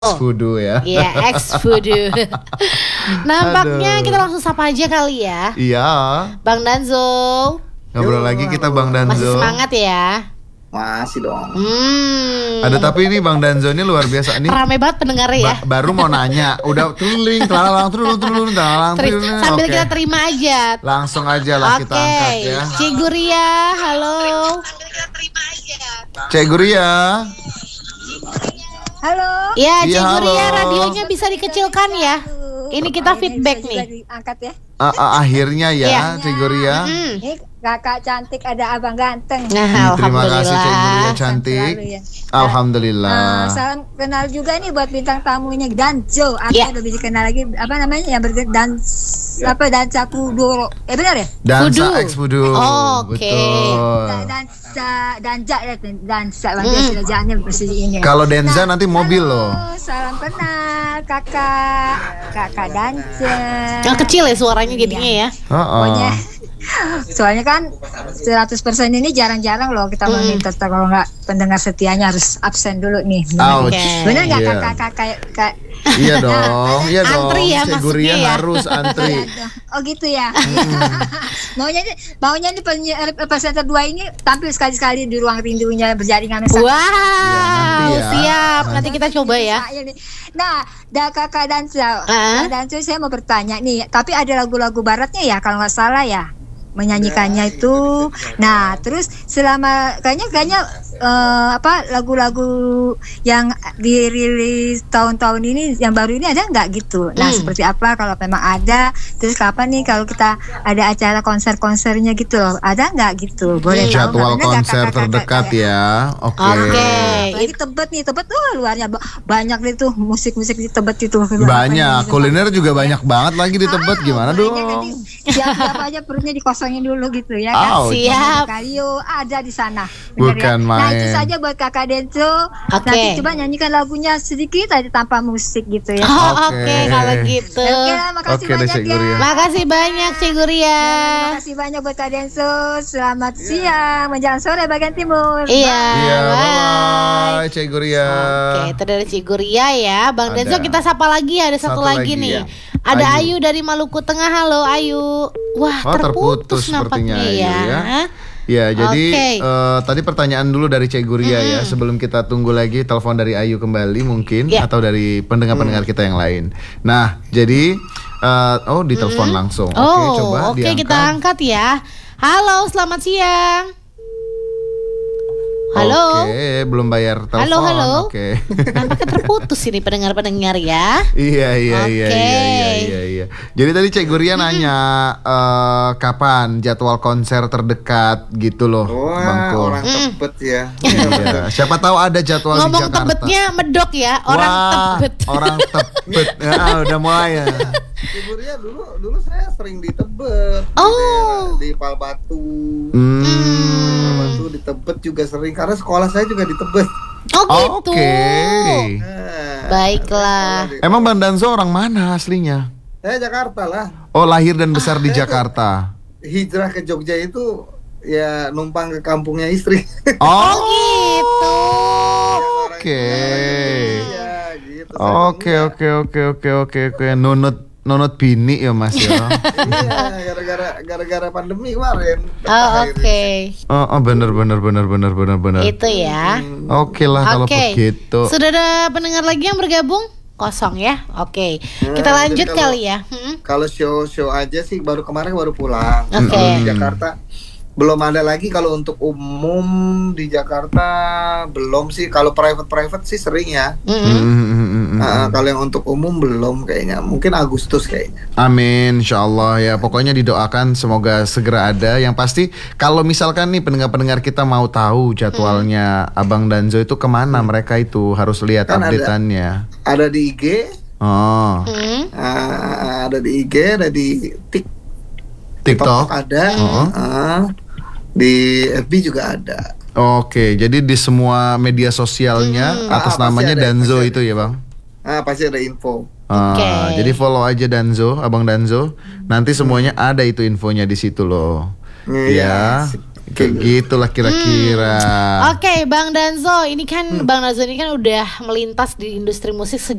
Fudu ya. Iya, ex Fudu. Nampaknya Aduh. kita langsung sapa aja kali ya. Iya. Bang Danzo. Ngobrol lagi kita Bang Masih Danzo. semangat ya? Masih dong. Ada tapi ini Bang Danzo ini luar biasa nih. Rame banget pendengar ya. Baru mau nanya, udah truling, telalang, telalang. Sambil Oke. kita terima aja. Langsung aja lah kita angkat ya. Cik Guria, halo. Cek Guria. Halo. Ya, Iya, Cik Guria, halo. radionya bisa dikecilkan ya. Ini kita feedback bisa nih. Diangkat ya. Akhirnya ya, Iya. Cek Guria. Ini kakak cantik, ada abang ganteng. Nah, Terima kasih Cek Guria alhamdulillah. cantik. Selalu ya. Alhamdulillah. Salam kenal juga nih buat bintang tamunya Danzo. Aku Iya. udah bisa kenal lagi apa namanya yang Dansa Kudoro. Benar ya? Dansa Fudu. ex Fudu. Oke. Betul. Dansa bang dia sudah jalannya bersih ini. Kalau Denza nanti mobil loh. Halo, salam kenal kakak Dansa. Yang kecil ya suaranya jadinya ya. Pokoknya soalnya kan 100% ini jarang-jarang loh kita meminta kalau nggak pendengar setianya harus absen dulu nih. Ouch. Oke. Bener nggak Iya. kakak kayak Iya dong, iya dong. Antri ya, Cek Guria masuknya ya. harus antri. oh gitu ya. maunya nih presenter 2 ini tampil sekali-sekali di ruang rindunya berjaringan sama Wow, nanti ya. siap. Nanti kita coba ya. Nah, kakak Dansa, Ah. Dansa saya mau bertanya nih, tapi ada lagu-lagu baratnya ya kalau nggak salah ya menyanyikannya itu. Nah, terus selama kayaknya lagu-lagu yang dirilis tahun-tahun ini yang baru ini ada nggak gitu? Nah, seperti apa kalau memang ada? Terus kapan nih kalau kita ada acara konser-konsernya gitu loh? Ada nggak gitu? Boleh tahu Jadwal nggak? Bener nggak, konser kakak-kakak? terdekat ya. Oke. Oke. Lagi Tebet nih, Tebet tuh luarnya banyak nih tuh musik-musik di Tebet itu. Banyak, kuliner juga banyak banget lagi di Tebet. Gimana banyak, dong? nanti siapa aja perutnya dikosongin dulu gitu ya kan. Ouch. Siap. Kalio ada di sana. Bukan Nah, itu main. saja buat Kakak Denzo. Oke. Nanti coba nyanyikan lagunya sedikit aja tanpa musik gitu ya. Oh, Oke. oke kalau gitu. Oke, makasih Oke deh, banyak Cik ya. Guria. Makasih banyak Cik Guria. Terima kasih banyak buat Kak Denzo. Selamat siang menjelang sore bagian timur. Iya. Iya, Bye. bye, Cek Guria. Oke, itu dari Cik Guria ya. Bang Ada. Denzo kita sapa lagi, ada satu Satu lagi lagi, nih. ya. Ada Ayu. Ayu dari Maluku Tengah. Halo Ayu. Wah, Oh, terputus nampaknya sepertinya Ayu ya. ya. Ya, jadi Oke. tadi pertanyaan dulu dari Cek Guria ya. Sebelum kita tunggu lagi telepon dari Ayu kembali mungkin Ya. atau dari pendengar-pendengar kita yang lain. Nah, jadi ditelepon langsung. Oke, Oh, coba oke diangkat. kita angkat ya. Halo, selamat siang. Halo. Oke, belum bayar telepon. Halo. Oke. Nampaknya terputus ini pendengar-pendengar ya. Iya. Oke. Jadi tadi Cek Guria nanya kapan jadwal konser terdekat gitu loh, Bang Wah, Kul. orang Tebet ya. Iya. Siapa tahu ada jadwal di Ngomong Jakarta. Tebetnya medok ya, orang Wah, Tebet. Orang Tebet. Ya, udah mulai ya. Liburnya dulu saya sering di Tebet. Oh. Di Palbatu. Hmm. Di Tebet juga sering karena sekolah saya juga di Tebet. Oh gitu. Oke. Nah, Baiklah. sekolah di- Emang Bang Danzo orang mana aslinya? Saya Jakarta lah. Oh, lahir dan besar di Jakarta. Hijrah ke Jogja itu ya numpang ke kampungnya istri. Oh, gitu. Oke. Iya, gitu. Oke. Nunut bini ya Mas ya. Iya, gara-gara pandemi kemarin. Oh, oke. Oh, bener. Itu ya. Oke lah kalau Oke. begitu. Sudah ada pendengar lagi yang bergabung? Kosong ya. Oke. Kita Nah, lanjut jadi kalau- kali ya. Kalau show aja sih kemarin baru pulang. Oke. Kalau di Jakarta belum ada lagi. Kalau untuk umum di Jakarta belum sih. Kalau private sih sering ya. Kalau yang untuk umum belum kayaknya. Mungkin Agustus kayaknya. Amin, insyaallah ya. Pokoknya didoakan semoga segera ada. Yang pasti kalau misalkan nih pendengar-pendengar kita mau tahu jadwalnya Abang Danzo itu kemana, mereka itu harus lihat Kan ada. updateannya. Ada di IG, Oh, ada di IG, ada di TikTok. ada, di FB juga ada. Oke, jadi di semua media sosialnya atas Pasti namanya ada, Danzo pasti itu ya, Bang. Pasti ada info. Oke. Jadi follow aja Danzo, Abang Danzo. Nanti semuanya ada itu infonya di situ loh. Iya. Ya. Kayak gitulah kira-kira. Oke, Bang Danzo, ini kan Bang Danzo ini kan udah melintas di industri musik